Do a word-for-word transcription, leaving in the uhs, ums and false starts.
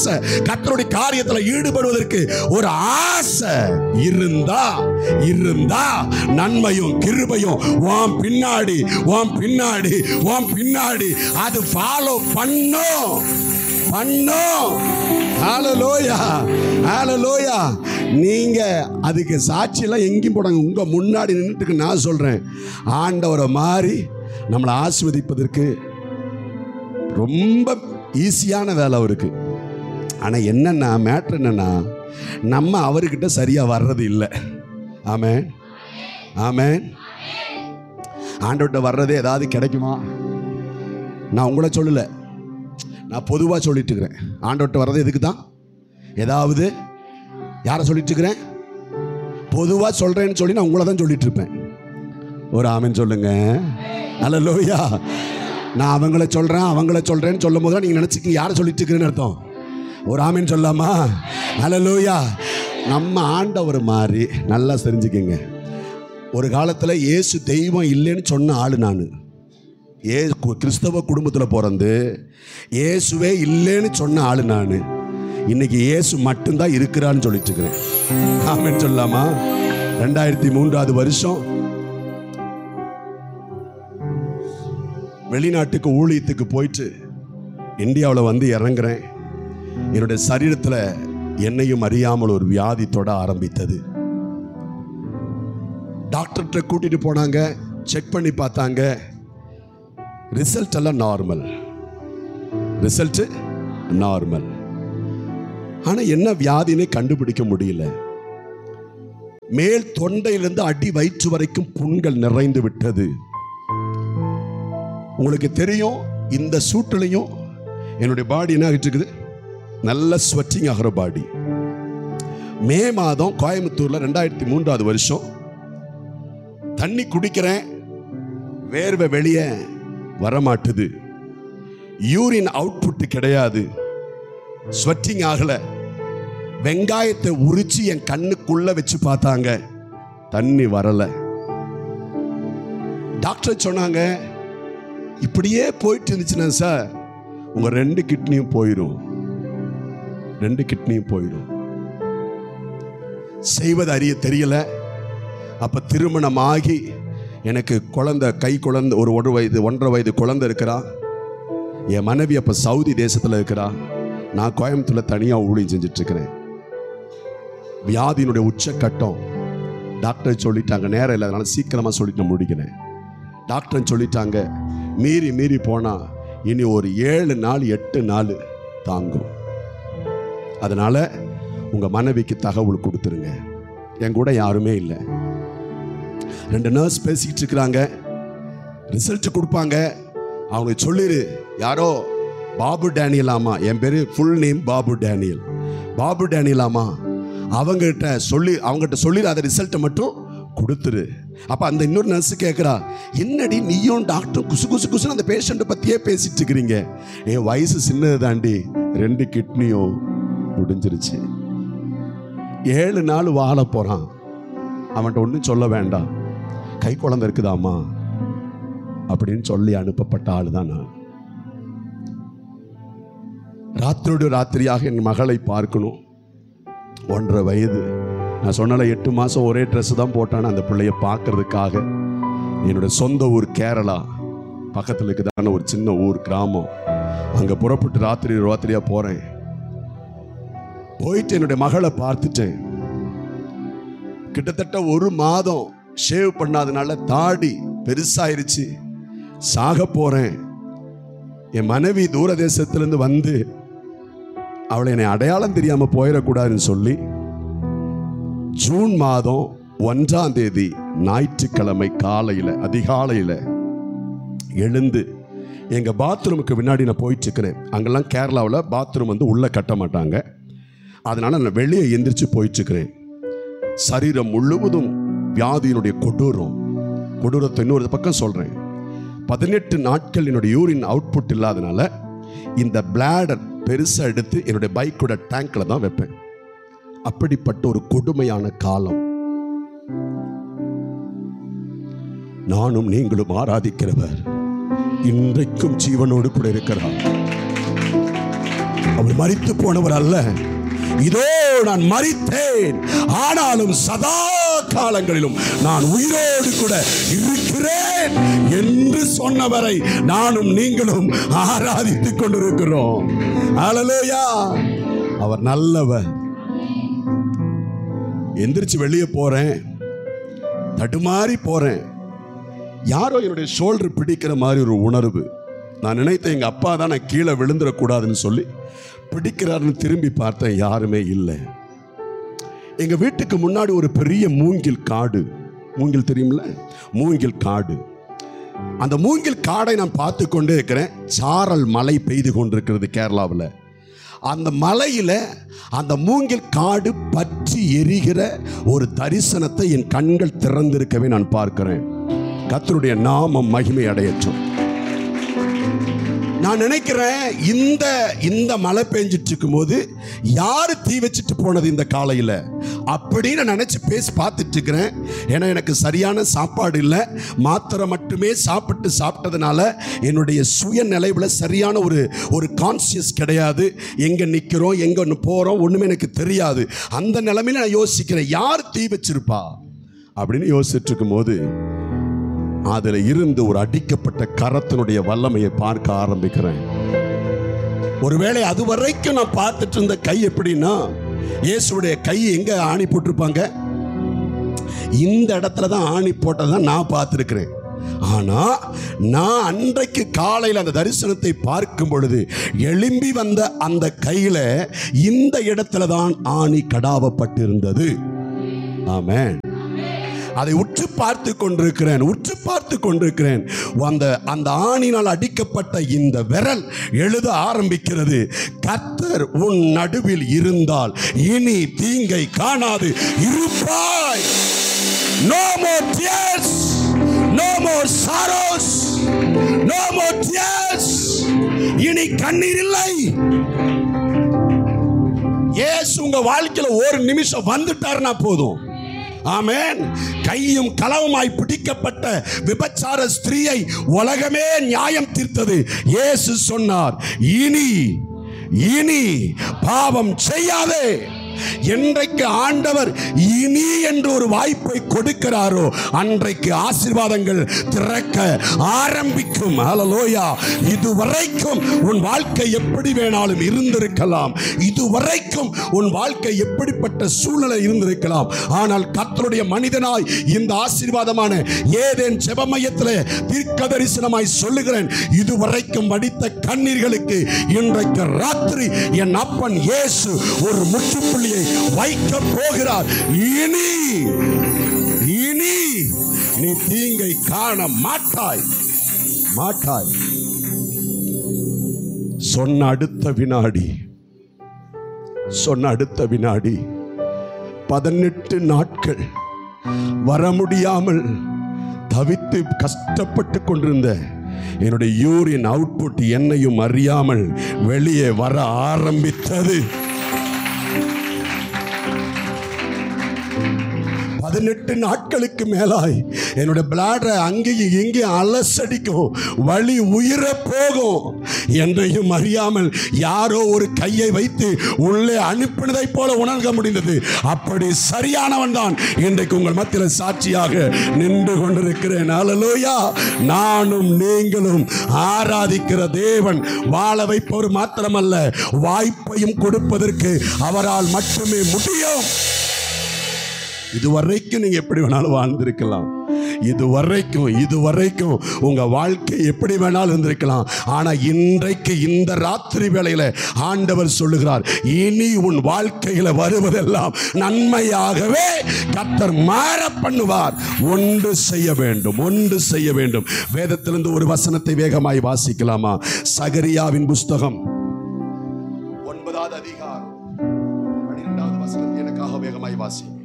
ஆசை, கர்த்தருடைய காரியத்தில் ஈடுபடுவதற்கு ஒரு ஆசை இருந்தா இருந்தா நன்மையும் கிருபையும் உன் பின்னாடி உன் பின்னாடி உன் பின்னாடி அது ஃபாலோ பண்ணும் பண்ணும். ஹல்லேலூயா, ஹல்லேலூயா. நீங்க அதுக்கு சாட்சியெல்லாம் எங்கேயும் போடாங்க, உங்க முன்னாடி நின்றுட்டு நான் சொல்றேன், ஆண்டவரை மாதிரி நம்மளை ஆசீர்வதிப்பதற்கு ரொம்ப ஈஸியான வேலை அவருக்கு. ஆனால் என்னன்னா மேட்ரு என்னன்னா, நம்ம அவர்கிட்ட சரியா வர்றது இல்லை. ஆமென், ஆமென். ஆண்டவர்கிட்ட வர்றதே ஏதாவது கிடைக்குமா? நான் உங்களை சொல்லலை, நான் பொதுவாக சொல்லிட்டு இருக்கிறேன். ஆண்டவர்கிட்ட வர்றது எதுக்கு தான்? ஏதாவது யாரை சொல்லிட்டு இருக்கிறேன்? பொதுவாக சொல்கிறேன்னு சொல்லி நான் உங்களை தான் சொல்லிட்டு இருப்பேன். ஒரு ஆமென் சொல்லுங்க. ஹல்லேலூயா. நான் அவங்கள சொல்கிறேன் அவங்கள சொல்கிறேன்னு சொல்லும் போது நீங்கள் நினச்சிக்கிங்க யாரை சொல்லிட்டு இருக்கிறேன்னு அர்த்தம். ஒரு ஆமென் சொல்லாமா? ஹல்லேலூயா. நம்ம ஆண்டவர் மாதிரி நல்லா தெரிஞ்சுக்கிங்க. ஒரு காலத்தில் இயேசு தெய்வம் இல்லைன்னு சொன்ன ஆள் நான். ஏ கிறிஸ்தவ குடும்பத்தில் பிறந்து இயேசுவே இல்லைன்னு சொன்ன ஆள் நான். இன்னைக்கு இயேசு மட்டும்தான் இருக்கிறான்னு சொல்லிட்டு இருக்கிறேன். ஆமென் சொல்லாமா? ரெண்டாயிரத்தி மூன்றாவது வருஷம் வெளிநாட்டுக்கு ஊழியத்துக்கு போயிட்டு இந்தியாவில் வந்து இறங்குறேன். என்னுடைய சரீரத்தில் என்னையும் அறியாமல் ஒரு வியாதி தொட ஆரம்பித்தது. டாக்டர்கிட்ட கூட்டிட்டு போனாங்க, செக் பண்ணி பார்த்தாங்க, ரிசல்ட் எல்லாம் நார்மல், ரிசல்ட் நார்மல். ஆனா என்ன வியாதினே கண்டுபிடிக்க முடியல. மேல் தொண்டையிலிருந்து அடி வயிற்று வரைக்கும் புண்கள் நிறைந்து விட்டது. உங்களுக்கு தெரியும், இந்த சூட்டிலையும் என்னுடைய பாடி என்ன ஆகிட்டு இருக்குது, நல்ல ஸ்வெட்டிங் ஆகிற பாடி. மே மாதம் கோயம்புத்தூர்ல ரெண்டாயிரத்தி மூன்றாவது வருஷம் தண்ணி குடிக்கிறேன், வேர்வை வெளியே வரமாட்டுது, யூரின் அவுட்புட் கிடையாது, ஸ்வெட்டிங் ஆகல. வெங்காயத்தை உரிச்சு என் கண்ணுக்குள்ள வச்சு பார்த்தாங்க, தண்ணி வரல. டாக்டர் சொன்னாங்க, இப்படியே போயிட்டு இருந்துச்சுன்னா சார் உங்க ரெண்டு கிட்னியும் போயிடும், ரெண்டு கிட்னியும் போயிடும். செய்வது அறிய தெரியல. அப்ப திருமணம் ஆகி எனக்கு குழந்தை, கை குழந்தை, ஒரு ஒரு வயது ஒன்றரை வயது குழந்தை இருக்கிறா. என் மனைவி அப்ப சவுதி தேசத்துல இருக்கிறா. நான் கோயம்புத்தூர்ல தனியா ஊழியம் செஞ்சுட்டு இருக்கிறேன். வியாதியினுடைய உச்சக்கட்டம். டாக்டர் சொல்லிட்டாங்க, நேரம் இல்லை, அதனால சீக்கிரமா சொல்லிட்டு முடிக்கிறேன். டாக்டர் சொல்லிட்டாங்க, மீறி மீறி போனா இனி ஒரு ஏழு நாள் எட்டு நாள் தாங்கும், அதனால உங்க மனைவிக்கு தகவல் கொடுத்துருங்க. என் கூட யாருமே இல்லை. ரெண்டு நர்ஸ் பேசிக்கிட்டு இருக்கிறாங்க, ரிசல்ட் கொடுப்பாங்க. அவங்க சொல்லிரு, யாரோ பாபு டேனியல், ஆமா என் பேரு full name Babu Daniel, Babu Daniel ஆமா, அவங்ககிட்ட சொல்லி அவங்ககிட்ட சொல்லி அதை ரிசல்ட்டை மட்டும் கொடுத்துரு. அப்ப அந்த இன்னொரு நர்ஸ் கேட்குறா, என்னடி நீயும் டாக்டர் குசு குசு குசுன்னு அந்த பேஷண்ட்டை பத்தியே பேசிட்டு இருக்கிறீங்க? என் வயசு சின்னது தாண்டி, ரெண்டு கிட்னியும் முடிஞ்சிருச்சு, ஏழு நாள் வாழ போறான், அவன்கிட்ட ஒன்றும் சொல்ல வேண்டாம், கை குழந்தை இருக்குதாமா அப்படின்னு சொல்லி அனுப்பப்பட்ட ஆள் தான் நான். ராத்திரோடு ராத்திரியாக என் மகளை பார்க்கணும், ஒன்றரை வயது. நான் சொன்னால எட்டு மாதம் ஒரே ட்ரெஸ் தான் போட்டானே அந்த பிள்ளைய பார்க்கறதுக்காக. என்னுடைய சொந்த ஊர் கேரளா, பக்கத்தில் இருக்குதான ஒரு சின்ன ஊர் கிராமம், அங்கே புறப்பட்டு ராத்திரி ராத்திரியாக போகிறேன். போயிட்டு என்னுடைய மகளை பார்த்துட்டேன். கிட்டத்தட்ட ஒரு மாதம் ஷேவ் பண்ணாதனால தாடி பெருசாயிருச்சு, சாக போகிறேன். என் மனைவி தூரதேசத்திலேருந்து வந்து அவளை என்னை அடையாளம் தெரியாமல் போயிடக்கூடாதுன்னு சொல்லி ஜூன் மாதம் ஒன்றாம் தேதி ஞாயிற்றுக்கிழமை காலையில் அதிகாலையில் எழுந்து எங்கள் பாத்ரூமுக்கு முன்னாடி நான் போயிட்டு இருக்கிறேன். அங்கெல்லாம் கேரளாவில் பாத்ரூம் வந்து உள்ளே கட்ட மாட்டாங்க, அதனால நான் வெளியே எந்திரிச்சு போயிட்டு இருக்கிறேன். சரீரம் முழுவதும் வியாதியினுடைய கொடூரம், கொடூரத்தை இன்னொரு பக்கம் சொல்கிறேன். பதினெட்டு நாட்கள் என்னுடைய யூரின் அவுட்புட் இல்லாதனால இந்த பிளாடர் பெருசாக எடுத்து என்னுடைய பைக்கோட டேங்க்ல தான் வைப்பேன். அப்படிப்பட்ட ஒரு கொடுமையான காலம். நானும் நீங்களும் ஆராதிக்கிறவர் இன்றைக்கும் ஜீவனோடு கூட இருக்கிறார். அவர் மரித்து போனவர் அல்ல. இதோ நான் மரித்தேன், ஆனாலும் சதா காலங்களிலும் நான் உயிரோடு கூட இருக்கிறேன் என்று சொன்னவரை நானும் நீங்களும் ஆராதித்துக் கொண்டிருக்கிறோம். ஹல்லேலூயா. அவர் நல்லவர். எந்திரிச்சு வெளியே போறேன், தடுமாறி போறேன். யாரோ என்னுடைய ஷோல்டர் பிடிக்கிற மாதிரி ஒரு உணர்வு. நான் நினைத்தேன் எங்க அப்பா தான் நான் கீழே விழுந்துடக்கூடாதுன்னு சொல்லி பிடிக்கிறாருன்னு திரும்பி பார்த்தேன், யாருமே இல்லை. எங்க வீட்டுக்கு முன்னாடி ஒரு பெரிய மூங்கில் காடு. மூங்கில் தெரியுமில்ல, மூங்கில் காடு. அந்த மூங்கில் காடை நான் பார்த்து கொண்டே இருக்கிறேன். சாரல் மழை பெய்து கொண்டிருக்கிறது கேரளாவில். அந்த மலையில் அந்த மூங்கில் காடு பற்றி எரிகிற ஒரு தரிசனத்தை என் கண்கள் திறந்திருக்கவே நான் பார்க்கிறேன். கர்த்தருடைய நாமம் மகிமை அடையட்டும். நான் நினைக்கிறேன், இந்த இந்த மழை பெஞ்சிட்டு இருக்கும் போது யாரு தீ வச்சுட்டு போனது இந்த காலையில் அப்படின்னு நினைச்சு பேசி பார்த்துட்டு இருக்கிறேன். ஏன்னா எனக்கு சரியான சாப்பாடு இல்லை, மாத்திரை மட்டுமே சாப்பிட்டு சாப்பிட்டதுனால என்னுடைய சுய நிலைவில் சரியான ஒரு ஒரு கான்சியஸ் கிடையாது. எங்கே நிற்கிறோம், எங்கே போகிறோம் ஒன்றுமே எனக்கு தெரியாது. அந்த நிலைமையில நான் யோசிக்கிறேன், யார் தீ வச்சிருப்பா அப்படின்னு யோசிச்சுட்டு இருக்கும் போது அதில் இருந்து ஒரு அடிக்கப்பட்ட கரத்தினுடைய வல்லமையை பார்க்க ஆரம்பிக்கிறேன். ஒருவேளை அது வரைக்கும் நான் பார்த்துட்டு இருந்த கை எப்படின்னா, இயேசுடைய கை எங்க ஆணி போட்டிருப்பாங்க, இந்த இடத்துல தான் ஆணி போட்டதான் நான் பார்த்துருக்கிறேன். ஆனா நான் அன்றைக்கு காலையில் அந்த தரிசனத்தை பார்க்கும் பொழுது எழும்பி வந்த அந்த கையில இந்த இடத்துல தான் ஆணி கடாவப்பட்டிருந்தது. ஆமென். அதை உற்று பார்த்து கொண்டிருக்கிறேன் உற்று பார்த்து கொண்டிருக்கிறேன் அந்த அந்த ஆணினால் அடிக்கப்பட்ட இந்த விரல் எழுத ஆரம்பிக்கிறது, கர்த்தர் உன் நடுவில் இருந்தால் இனி தீங்கை காணாது இருப்பாய். No more tears, no more sorrows, no more tears. இனி கண்ணீர் இல்லை. இயேசு உங்க வாழ்க்கையில ஒரு நிமிஷம் வந்துட்டாருன்னா போதும். ஆமென். கையும் களவுமாய் பிடிக்கப்பட்ட விபச்சார ஸ்திரீயை உலகமே நியாயம் தீர்த்தது. இயேசு சொன்னார், இனி இனி பாவம் செய்யாதே. என்றைக்கு ஆண்டவர் இனி என்று ஒரு வாய்ப்பை கொடுக்கிறாரோ அன்றைக்கு ஆசீர்வாதங்கள் திறக்க ஆரம்பிக்கும். ஹல்லேலூயா. இதுவரைக்கும் உன் வாழ்க்கை எப்படி வேணாலும் இருந்திருக்கலாம், இதுவரைக்கும் உன் வாழ்க்கை எப்படிப்பட்ட சூழ்நிலை இருந்திருக்கலாம். ஆனால் கர்த்தருடைய மனிதனாய் இந்த ஆசீர்வாதமான ஏதேன் ஜெபமயத்திலே தீர்க்க தரிசனமாய் சொல்லுகிறேன், இதுவரைக்கும் வடித்த கண்ணீர்களுக்கு இன்றைக்கு ராத்திரி என் அப்பன் இயேசு ஒரு முற்றுப்புள்ளி வைக்க போகிறார். இனி இனி நீ தீங்கை காண மாட்டாய் மாட்டாய். சொன்ன அடுத்த வினாடி சொன்ன அடுத்த வினாடி பதினெட்டு நாட்கள் வர முடியாமல் தவித்து கஷ்டப்பட்டு கொண்டிருந்த என்னுடைய யூரின் அவுட்புட் என்னையும் அறியாமல் வெளியே வர ஆரம்பித்தது. பதினெட்டு நாட்களுக்கு மேலாய் என்னுடைய பிளாடரை அங்கேயும் இங்கேயும் அலசடிக்கும், வலி உயிர போகும். என்னையும் அறியாமல் யாரோ ஒரு கையை வைத்து உள்ளே அனுப்பினதை போல உணர்க முடிந்தது. அப்படி சரியானவன் தான் இன்றைக்கு உங்கள் மத்தியில் சாட்சியாக நின்று கொண்டிருக்கிறேன். ஹல்லேலூயா. நானும் நீங்களும் ஆராதிக்கிற தேவன் வாழ வைப்பவர் மாத்திரமல்ல, வாய்ப்பையும் கொடுப்பதற்கு அவரால் மட்டுமே முடியும். இதுவரைக்கும் நீங்க எப்படி வேணாலும் வாழ்ந்திருக்கலாம், இதுவரைக்கும் இதுவரைக்கும் உங்க வாழ்க்கை எப்படி வேணாலும் இருந்திருக்கலாம். ஆனா இன்றைக்கு இந்த ராத்திரி வேளையில ஆண்டவர் சொல்லுகிறார், இனி உன் வாழ்க்கையில வருவதெல்லாம் நன்மையாகவே கர்த்தர் மாற பண்ணுவார். ஒன்று செய்ய வேண்டும் ஒன்று செய்ய வேண்டும். வேதத்திலிருந்து ஒரு வசனத்தை வேகமாய் வாசிக்கலாமா? சகரியாவின் புஸ்தகம் ஒன்பதாவது அதிகாரம் பன்னிரெண்டாவது வசனம் எனக்காக வேகமாய் வாசி.